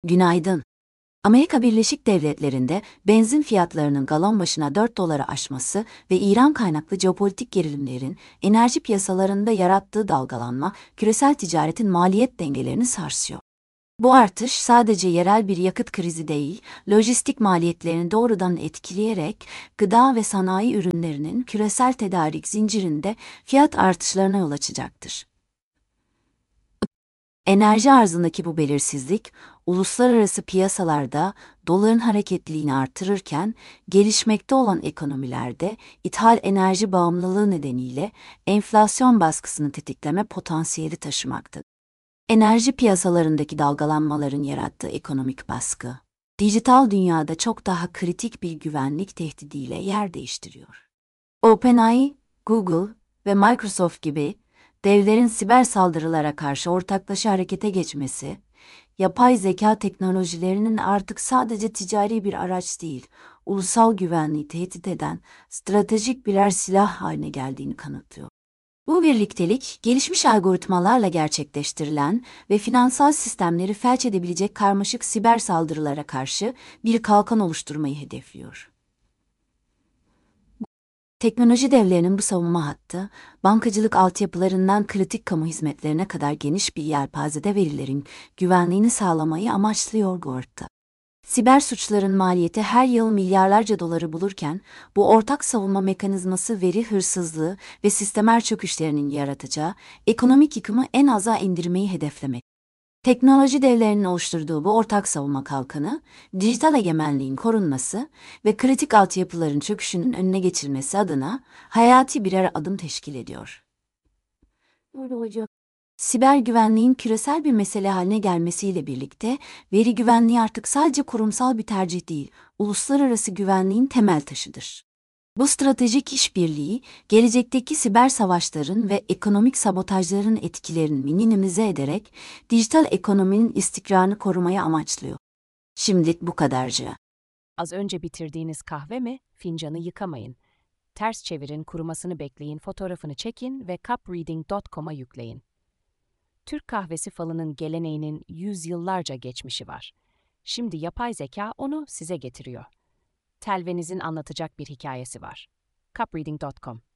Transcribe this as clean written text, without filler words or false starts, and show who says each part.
Speaker 1: Günaydın. Amerika Birleşik Devletleri'nde benzin fiyatlarının galon başına 4 doları aşması ve İran kaynaklı jeopolitik gerilimlerin enerji piyasalarında yarattığı dalgalanma, küresel ticaretin maliyet dengelerini sarsıyor. Bu artış sadece yerel bir yakıt krizi değil, lojistik maliyetlerini doğrudan etkileyerek gıda ve sanayi ürünlerinin küresel tedarik zincirinde fiyat artışlarına yol açacaktır. Enerji arzındaki bu belirsizlik, uluslararası piyasalarda doların hareketliliğini artırırken, gelişmekte olan ekonomilerde ithal enerji bağımlılığı nedeniyle enflasyon baskısını tetikleme potansiyeli taşımaktadır. Enerji piyasalarındaki dalgalanmaların yarattığı ekonomik baskı, dijital dünyada çok daha kritik bir güvenlik tehdidiyle yer değiştiriyor. OpenAI, Google ve Microsoft gibi devlerin siber saldırılara karşı ortaklaşa harekete geçmesi, yapay zeka teknolojilerinin artık sadece ticari bir araç değil, ulusal güvenliği tehdit eden stratejik birer silah haline geldiğini kanıtlıyor. Bu birliktelik, gelişmiş algoritmalarla gerçekleştirilen ve finansal sistemleri felç edebilecek karmaşık siber saldırılara karşı bir kalkan oluşturmayı hedefliyor. Teknoloji devlerinin bu savunma hattı, bankacılık altyapılarından kritik kamu hizmetlerine kadar geniş bir yelpazede verilerin güvenliğini sağlamayı amaçlıyor GORT'ta. Siber suçların maliyeti her yıl milyarlarca doları bulurken, bu ortak savunma mekanizması veri hırsızlığı ve sistemer çöküşlerinin yaratacağı ekonomik yıkımı en aza indirmeyi hedeflemek. Teknoloji devlerinin oluşturduğu bu ortak savunma kalkanı, dijital egemenliğin korunması ve kritik altyapıların çöküşünün önüne geçilmesi adına hayati birer adım teşkil ediyor. Siber güvenliğin küresel bir mesele haline gelmesiyle birlikte, veri güvenliği artık sadece kurumsal bir tercih değil, uluslararası güvenliğin temel taşıdır. Bu stratejik işbirliği, gelecekteki siber savaşların ve ekonomik sabotajların etkilerini minimize ederek dijital ekonominin istikrarını korumayı amaçlıyor. Şimdilik bu kadarcık.
Speaker 2: Az önce bitirdiğiniz kahve mi? Fincanı yıkamayın. Ters çevirin, kurumasını bekleyin, fotoğrafını çekin ve cupreading.com'a yükleyin. Türk kahvesi falının geleneğinin yüzyıllarca geçmişi var. Şimdi yapay zeka onu size getiriyor. Telvenizin anlatacak bir hikayesi var. cupreading.com